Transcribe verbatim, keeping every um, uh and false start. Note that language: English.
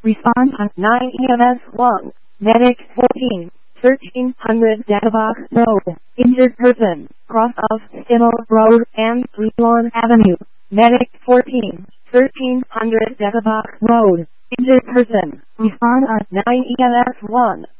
Response on nine E M S one. Medic fourteen. thirteen hundred Databox Road. Injured person. Cross of Stimmel Road and Lawn Avenue. Medic fourteen. thirteen hundred Databox Road. Injured person. Respond on nine E M S one.